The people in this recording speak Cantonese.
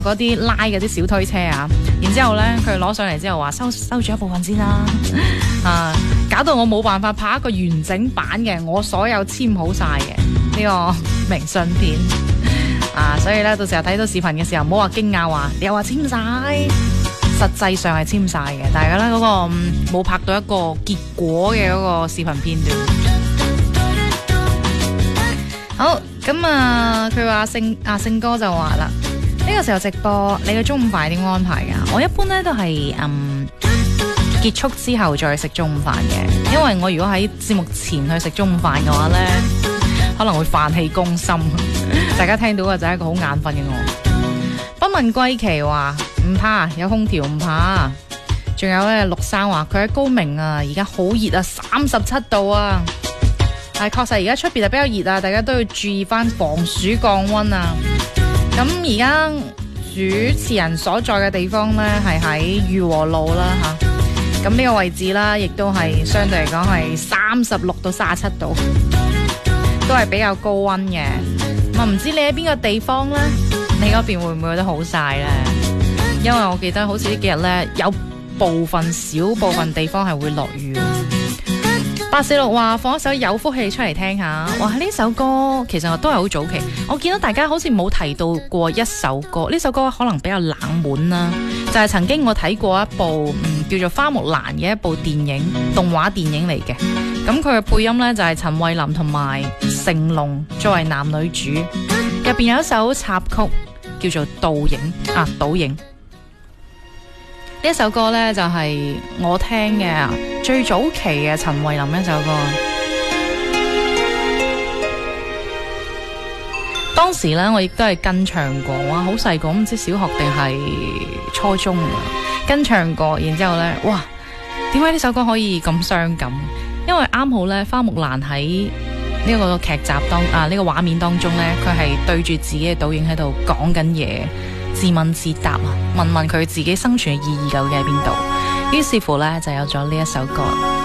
嗰啲拉嗰啲小推車啊，然之後咧佢攞上嚟之後話收住一部分先啦，搞到我冇辦法拍一個完整版嘅，我所有簽好晒嘅呢個明信片所以咧到時候睇到視頻嘅時候，唔好話驚訝話又話簽晒，實際上係簽晒嘅，但係咧嗰個冇拍到一個結果嘅嗰個視頻片段。好，咁佢話勝哥就話啦。呢個時候直播，你嘅中午飯點安排噶？我一般咧都係結束之後再食中午飯嘅，因為我如果喺節目前去食中午飯嘅話咧，可能會飯氣攻心。大家聽到嘅就係一個好眼瞓嘅我。不問歸期話唔怕，有空調唔怕。仲有咧，陸生話佢喺高明啊，而家好熱啊，37度啊。係確實而家出邊係比較熱啊，大家都要注意翻防暑降溫啊。咁而家主持人所在嘅地方呢，係喺裕和路啦吓，咁呢個位置啦，亦都係相對嚟講係36到37度，都係比較高溫嘅。咁唔知你喺邊個地方呢？你嗰邊會唔會覺得好曬呢？因為我記得好似呢幾日呢，有少部分地方係會落雨。846話放一首有福氣出嚟聽下，哇！呢首歌其實都係好早期，我見到大家好似冇提到過一首歌，呢首歌可能比較冷門啦，就係曾經我睇過一部叫做《花木蘭》嘅一部電影，動畫電影嚟嘅，咁佢嘅配音呢，就係陳慧琳同埋成龍作為男女主，入邊有一首插曲叫做《倒影》倒影。呢一首歌呢，就係我聽嘅最早期嘅陳慧琳一首歌。當時呢，我亦都係跟唱過，哇！好細個，唔知小學定係初中啊，跟唱過。然之後呢，哇！點解呢首歌可以咁傷感？因為啱好呢，花木蘭喺呢個劇集呢個畫面當中呢，佢係對住自己嘅倒影喺度講緊嘢。自問自答問佢自己生存嘅意義究竟喺邊度，於是乎呢，就有咗呢一首歌。